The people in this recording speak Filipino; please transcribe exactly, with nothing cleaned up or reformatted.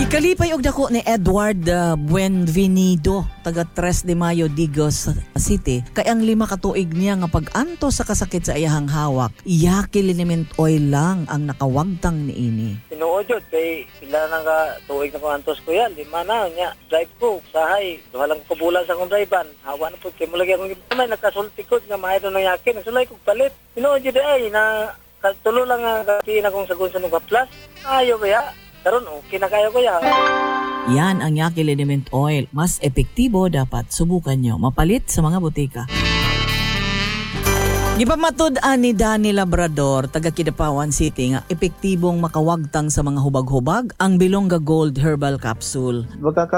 Kalipay og dako ni Edward uh, Buenvenido taga tres de Mayo, Digos City. Kay ang lima ka tuig niya nga pag-anto sa kasakit sa iyahang hawak, Yaki liniment oil lang ang nakawagtang niini. Tinuod yun, kay pila na ka tuig na kong antos ko yan, lima na niya, drive ko, sahay, duha lang ko bulan sa akong drivean, hawa na po, kay mulagi akong may nakasulti ko, nga mahito ng Yaki, nagsulay kong palit. Tinuod yun ay, na tulo lang nga katiin akong sagun sa mga plus, ayaw kaya, karon okay na kayo kaya. Yan ang Yaki liniment oil. Mas epektibo, dapat subukan nyo. Mapalit sa mga butika. Gipamatud-an ni Danny Labrador, taga Kidapawan City, nga epektibong makawagtang sa mga hubag-hubag ang Bilongga Gold Herbal Capsule.